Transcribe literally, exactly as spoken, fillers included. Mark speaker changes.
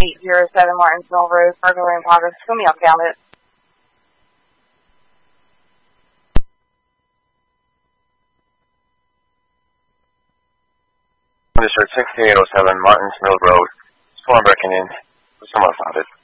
Speaker 1: eight zero seven Martinsville Road, burglary in progress. Fill me up, Gambit.
Speaker 2: District sixty-eight oh seven Martinsville Road. Storm breaking in. Someone found it.